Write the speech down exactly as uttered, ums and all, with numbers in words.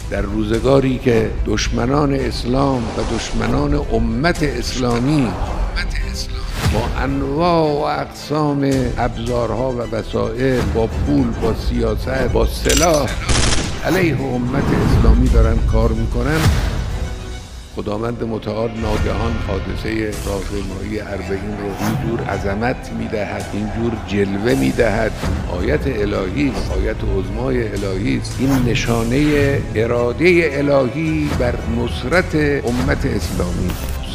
در روزگاری که دشمنان اسلام و دشمنان امت اسلامی با انواع و اقسام ابزارها و وسایل، با پول، با سیاست، با سلاح علیه امت اسلامی دارن کار میکنن، خداوند متعال ناگهان حادثه راهپیمایی اربعین رو اینجور عظمت میدهد، اینجور جلوه میدهد. آیت الهی است، آیت عظمای الهی است. این نشانه اراده الهی بر نصرت امت اسلامی.